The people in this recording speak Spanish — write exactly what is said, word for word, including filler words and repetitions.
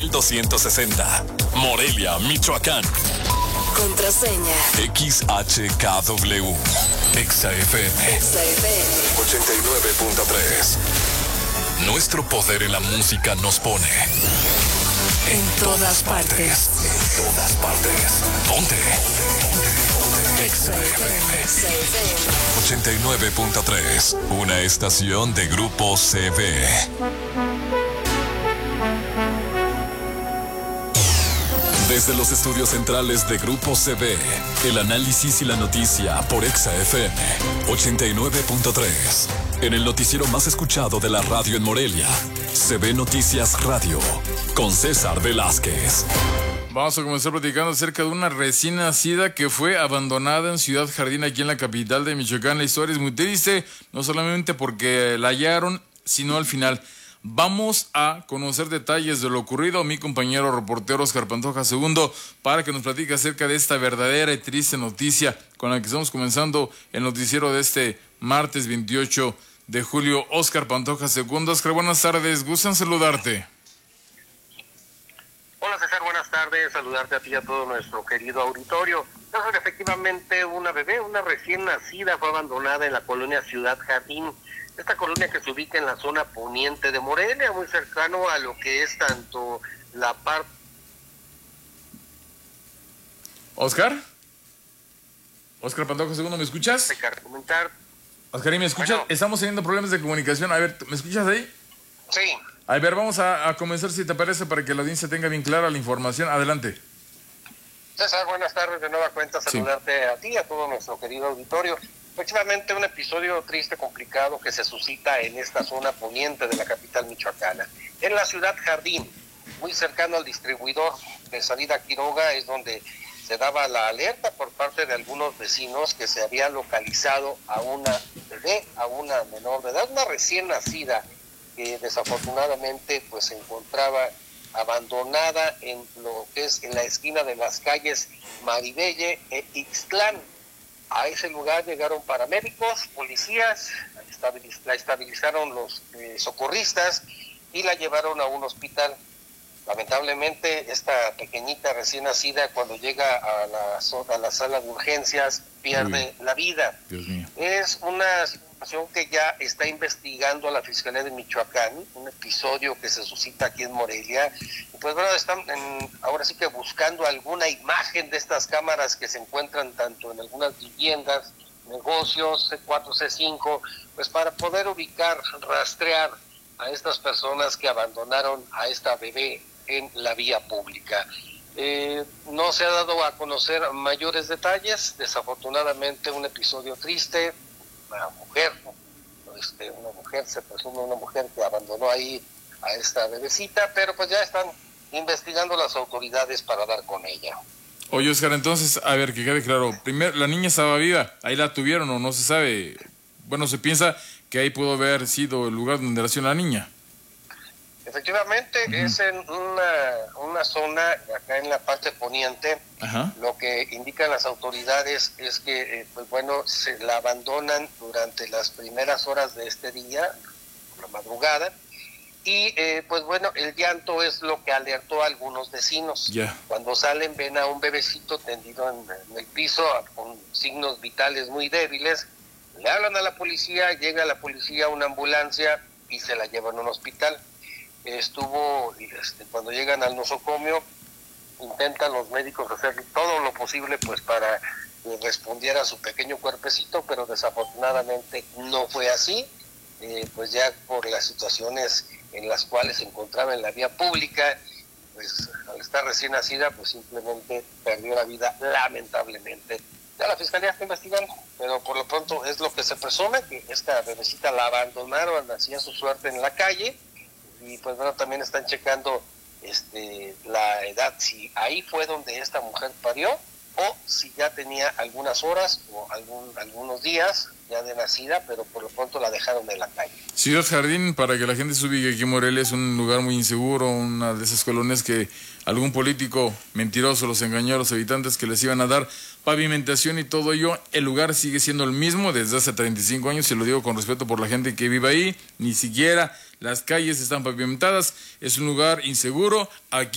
mil doscientos sesenta, Morelia, Michoacán. Contraseña X H K W, Exa F M, Exa F M ochenta y nueve punto tres. Nuestro poder en la música nos pone en todas partes. En todas partes. Ponte. Exa F M. Exa F M ochenta y nueve punto tres. Una estación de Grupo C V. Desde los estudios centrales de Grupo C V, el análisis y la noticia por Exa F M ochenta y nueve punto tres. En el noticiero más escuchado de la radio en Morelia, C V Noticias Radio, con César Velázquez. Vamos a comenzar platicando acerca de una recién nacida que fue abandonada en Ciudad Jardín, aquí en la capital de Michoacán. La historia es muy triste, no solamente porque la hallaron, sino al final. Vamos a conocer detalles de lo ocurrido. Mi compañero reportero Oscar Pantoja segundo, para que nos platique acerca de esta verdadera y triste noticia con la que estamos comenzando el noticiero de este martes veintiocho de julio. Oscar Pantoja segundo. Oscar, buenas tardes, gustan saludarte. Hola César, buenas tardes, saludarte a ti y a todo nuestro querido auditorio. Entonces, efectivamente, una bebé, una recién nacida, fue abandonada en la colonia Ciudad Jardín. Esta colonia que se ubica en la zona poniente de Morelia, muy cercano a lo que es tanto la parte... ¿Oscar? Oscar Pantoja segundo, ¿me escuchas? comentar. Oscar, ¿y me escuchas? Bueno, estamos teniendo problemas de comunicación. A ver, ¿me escuchas ahí? Sí. A ver, vamos a, a comenzar, si te parece, para que la audiencia tenga bien clara la información. Adelante. César, buenas tardes, de nueva cuenta, saludarte sí. a ti y a todo nuestro querido auditorio. Efectivamente, un episodio triste, complicado, que se suscita en esta zona poniente de la capital michoacana. En la Ciudad Jardín, muy cercano al distribuidor de salida Quiroga, es donde se daba la alerta por parte de algunos vecinos que se había localizado a una bebé, a una menor de edad, una recién nacida, que desafortunadamente pues se encontraba abandonada en lo que es en la esquina de las calles Maribelle e Ixtlán. A ese lugar llegaron paramédicos, policías, la estabilizaron los eh, socorristas y la llevaron a un hospital. Lamentablemente, esta pequeñita recién nacida, cuando llega a la, a la sala de urgencias, pierde Uy, la vida. Dios mío. Es una situación que ya está investigando la Fiscalía de Michoacán, un episodio que se suscita aquí en Morelia. Y pues bueno, están en, ahora sí que buscando alguna imagen de estas cámaras que se encuentran tanto en algunas viviendas, negocios, C cuatro, C cinco, pues para poder ubicar, rastrear a estas personas que abandonaron a esta bebé en la vía pública. Eh, no se ha dado a conocer mayores detalles, desafortunadamente un episodio triste. Una mujer, este, una mujer, se presume una mujer que abandonó ahí a esta bebecita, pero pues ya están investigando las autoridades para dar con ella. Oye, Oscar, entonces, a ver, que quede claro, primero, la niña estaba viva, ahí la tuvieron o no se sabe, bueno, se piensa que ahí pudo haber sido el lugar donde nació la niña. Efectivamente, uh-huh. es en una, una zona acá en la parte poniente. Uh-huh. Lo que indican las autoridades es que, eh, pues bueno, se la abandonan durante las primeras horas de este día, por la madrugada, y eh, pues bueno, el llanto es lo que alertó a algunos vecinos. Yeah. Cuando salen ven a un bebecito tendido en, en el piso con signos vitales muy débiles, le hablan a la policía, llega la policía, una ambulancia y se la llevan a un hospital. Estuvo, este, cuando llegan al nosocomio, intentan los médicos hacer todo lo posible pues para que respondiera a su pequeño cuerpecito, pero desafortunadamente no fue así, eh, pues ya por las situaciones en las cuales se encontraba en la vía pública, pues al estar recién nacida, pues simplemente perdió la vida lamentablemente. Ya la fiscalía está investigando, pero por lo pronto es lo que se presume, que esta bebecita la abandonaron, hacía su suerte en la calle, y pues bueno, también están checando este la edad, si ahí fue donde esta mujer parió, o si ya tenía algunas horas o algún, algunos días ya de nacida, pero por lo pronto la dejaron en la calle. Ciudad Jardín, para que la gente se ubique aquí en Morelia, es un lugar muy inseguro, una de esas colonias que algún político mentiroso los engañó a los habitantes que les iban a dar pavimentación y todo ello. El lugar sigue siendo el mismo desde hace treinta y cinco años, y lo digo con respeto por la gente que vive ahí, ni siquiera las calles están pavimentadas, es un lugar inseguro. Aquí